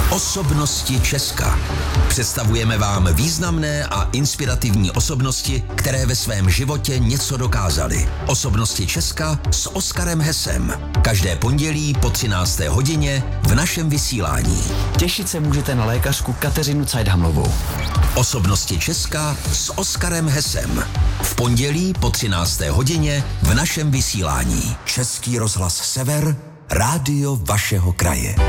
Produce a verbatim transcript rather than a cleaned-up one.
Osobnosti Česka. Představujeme vám významné a inspirativní osobnosti, které ve svém životě něco dokázaly. Osobnosti Česka s Oskarem Hesem. Každé pondělí po třinácté hodině v našem vysílání. Těšit se můžete na lékařku Kateřinu Cajdhamlovou. Osobnosti Česka s Oskarem Hesem. V pondělí po třinácté hodině v našem vysílání. Český rozhlas Sever, rádio vašeho kraje.